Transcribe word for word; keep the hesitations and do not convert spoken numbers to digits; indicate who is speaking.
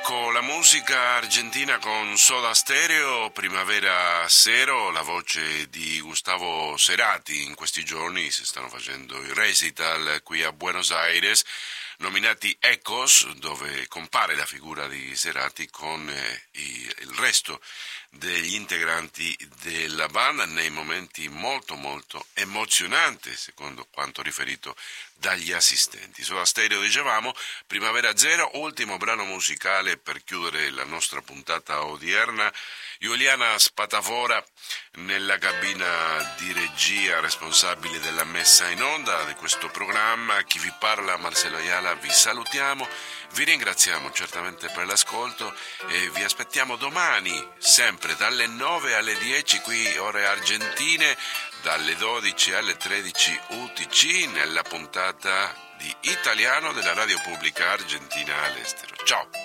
Speaker 1: Ecco la musica argentina con Soda Stereo, Primavera Zero, la voce di Gustavo Cerati. In questi giorni si stanno facendo i recital qui a Buenos Aires, nominati Ecos, dove compare la figura di Cerati con eh, il resto degli integranti della banda nei momenti molto molto emozionanti, secondo quanto riferito dagli assistenti. Soda Stereo, dicevamo, Primavera Zero, ultimo brano musicale per chiudere la nostra puntata odierna. Giuliana Spatafora nella cabina di regia, responsabile della messa in onda di questo programma. Chi vi parla, Marcello Ayala, vi salutiamo, vi ringraziamo certamente per l'ascolto e vi aspettiamo domani, sempre dalle nove alle dieci qui ore argentine, dalle dodici alle tredici U T C nella puntata di Italiano della Radio Pubblica Argentina all'estero. Ciao!